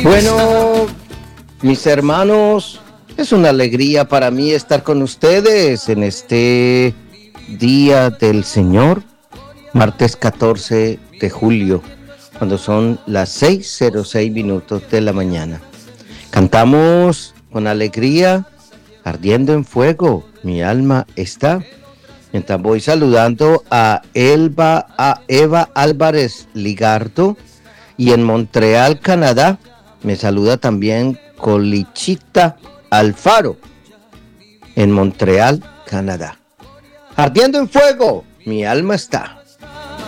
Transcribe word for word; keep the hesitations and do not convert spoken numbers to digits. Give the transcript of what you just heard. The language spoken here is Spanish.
Bueno, mis hermanos, es una alegría para mí estar con ustedes en este Día del Señor, martes catorce de julio, cuando son las seis cero seis minutos de la mañana. Cantamos con alegría, ardiendo en fuego, mi alma está. Mientras voy saludando a Elba, a Eva Álvarez Ligardo, y en Montreal, Canadá, me saluda también Colichita Alfaro, en Montreal, Canadá. Ardiendo en fuego, mi alma está.